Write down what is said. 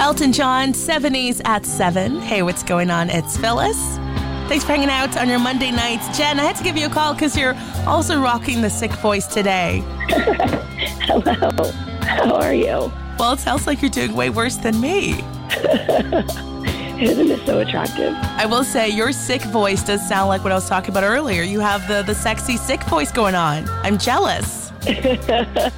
Elton John, 70s at 7. Hey, what's going on? It's Phyllis. Thanks for hanging out on your Monday nights. Jen, I had to give you a call because you're also rocking the sick voice today. Hello. How are you? Well, it sounds like you're doing way worse than me. Isn't it so attractive? I will say your sick voice does sound like what I was talking about earlier. You have the sexy sick voice going on. I'm jealous.